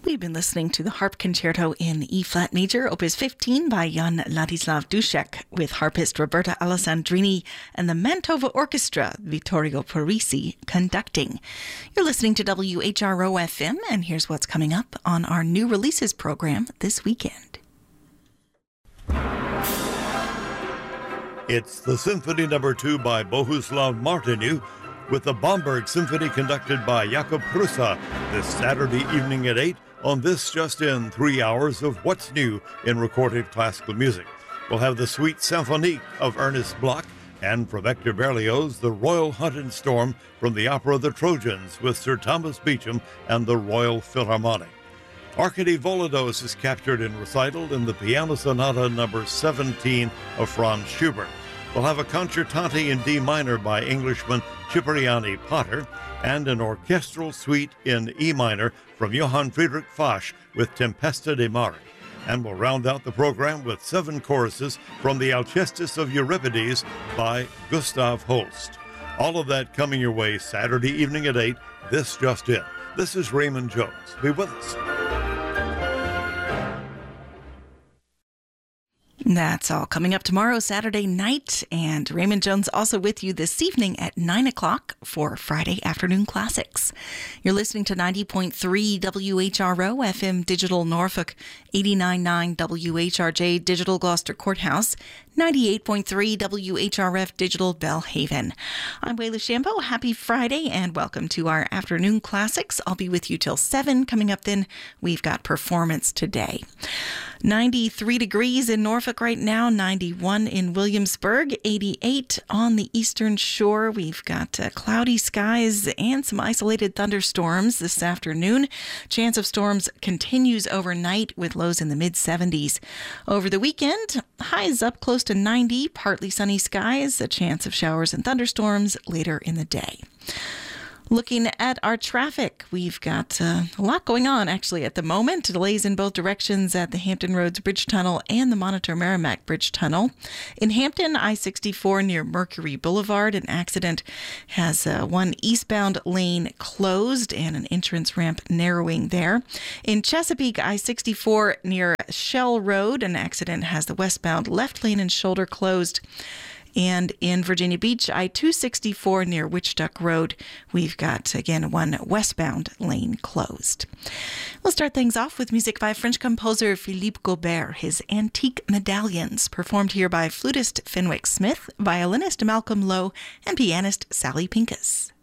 We've been listening to the Harp Concerto in E-flat major, Opus 15 by Jan Ladislav Dušek, with harpist Roberta Alessandrini and the Mantova Orchestra, Vittorio Parisi, conducting. You're listening to WHRO FM, and here's what's coming up on our new releases program this weekend. It's the Symphony No. 2 by Bohuslav Martinu, with the Bamberg Symphony conducted by Jakub Prusa this Saturday evening at 8 on This Just In, 3 hours of what's new in recorded classical music. We'll have the Suite Symphonique of Ernest Bloch, and from Hector Berlioz, the Royal Hunt and Storm from the opera The Trojans with Sir Thomas Beecham and the Royal Philharmonic. Arkady Volodos is captured in recital in the Piano Sonata No. 17 of Franz Schubert. We'll have a concertante in D minor by Englishman Cipriani Potter and an orchestral suite in E minor from Johann Friedrich Fasch with Tempesta de Mare. And we'll round out the program with 7 choruses from the Alcestis of Euripides by Gustav Holst. All of that coming your way Saturday evening at 8, This Just In. This is Raymond Jones. Be with us. That's all coming up tomorrow, Saturday night. And Raymond Jones also with you this evening at 9 o'clock for Friday Afternoon Classics. You're listening to 90.3 WHRO FM Digital Norfolk, 89.9 WHRJ Digital Gloucester Courthouse, 98.3 WHRF Digital Bellhaven. I'm Wayla Shambo. Happy Friday and welcome to our Afternoon Classics. I'll be with you till 7. Coming up then, we've got Performance Today. 93 degrees in Norfolk right now, 91 in Williamsburg, 88 on the eastern shore. We've got cloudy skies and some isolated thunderstorms this afternoon. Chance of storms continues overnight with lows in the mid-70s. Over the weekend, highs up close to 90, partly sunny skies, a chance of showers and thunderstorms later in the day. Looking at our traffic, we've got a lot going on actually at the moment. Delays in both directions at the Hampton Roads Bridge Tunnel and the Monitor Merrimack Bridge Tunnel. In Hampton, I-64 near Mercury Boulevard, an accident has one eastbound lane closed and an entrance ramp narrowing there. In Chesapeake, I-64 near Shell Road, an accident has the westbound left lane and shoulder closed. And in Virginia Beach, I-264 near Witchduck Road, we've got, again, one westbound lane closed. We'll start things off with music by French composer Philippe Gaubert, his Antique Medallions, performed here by flutist Fenwick Smith, violinist Malcolm Lowe, and pianist Sally Pincus.